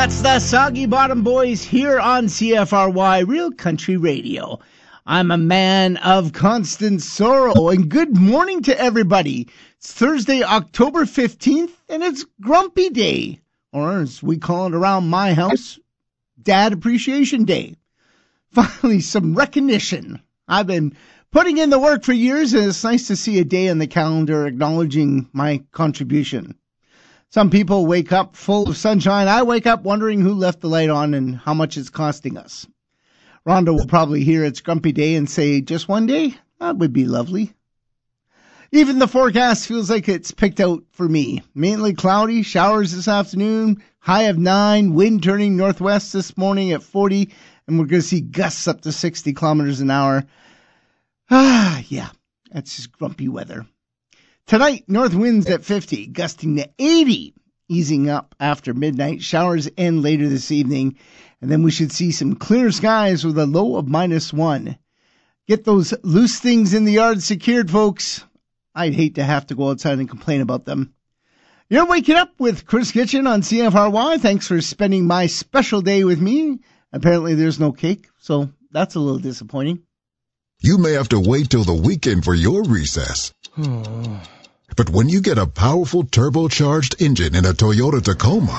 That's the Soggy Bottom Boys here on CFRY Real Country Radio. I'm a man of constant sorrow, and good morning to everybody. It's Thursday, October 15th, and it's Grumpy Day, or as we call it around my house, Dad Appreciation Day. Finally, some recognition. I've been putting in the work for years, and it's nice to see a day on the calendar acknowledging my contribution. Some people wake up full of sunshine. I wake up wondering who left the light on and how much it's costing us. Rhonda will probably hear it's Grumpy Day and say, just one day? That would be lovely. Even the forecast feels like it's picked out for me. Mainly cloudy, showers this afternoon, high of 9, wind turning northwest this morning at 40, and we're going to see gusts up to 60 kilometers an hour. Yeah, that's just grumpy weather. Tonight, north winds at 50, gusting to 80, easing up after midnight. Showers end later this evening, and then we should see some clear skies with a low of -1. Get those loose things in the yard secured, folks. I'd hate to have to go outside and complain about them. You're waking up with Chris Kitchen on CFRY. Thanks for spending my special day with me. Apparently there's no cake, so that's a little disappointing. You may have to wait till the weekend for your recess. But when you get a powerful turbocharged engine in a Toyota Tacoma,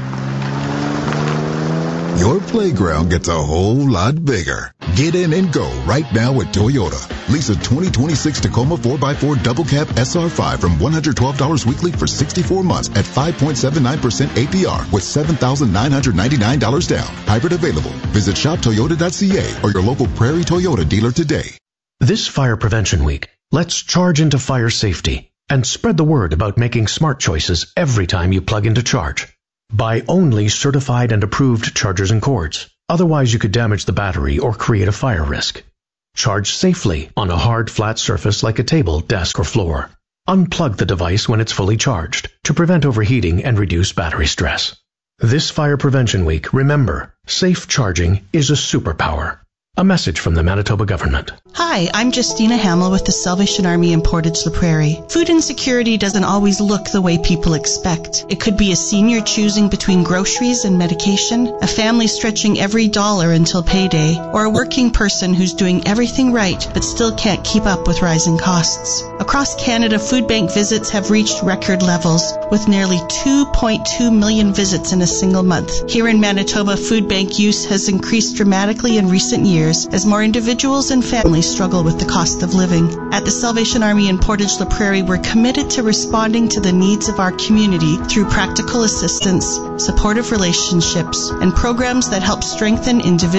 your playground gets a whole lot bigger. Get in and go right now at Toyota. Lease a 2026 Tacoma 4x4 Double Cab SR5 from $112 weekly for 64 months at 5.79% APR with $7,999 down. Hybrid available. Visit shoptoyota.ca or your local Prairie Toyota dealer today. This Fire Prevention Week, let's charge into fire safety and spread the word about making smart choices every time you plug into charge. Buy only certified and approved chargers and cords. Otherwise, you could damage the battery or create a fire risk. Charge safely on a hard, flat surface like a table, desk, or floor. Unplug the device when it's fully charged to prevent overheating and reduce battery stress. This Fire Prevention Week, remember, safe charging is a superpower. A message from the Manitoba government. Hi, I'm Justina Hamill with the Salvation Army in Portage la Prairie. Food insecurity doesn't always look the way people expect. It could be a senior choosing between groceries and medication, a family stretching every dollar until payday, or a working person who's doing everything right but still can't keep up with rising costs. Across Canada, food bank visits have reached record levels, with nearly 2.2 million visits in a single month. Here in Manitoba, food bank use has increased dramatically in recent years as more individuals and families struggle with the cost of living. At the Salvation Army in Portage la Prairie, we're committed to responding to the needs of our community through practical assistance, supportive relationships, and programs that help strengthen individuals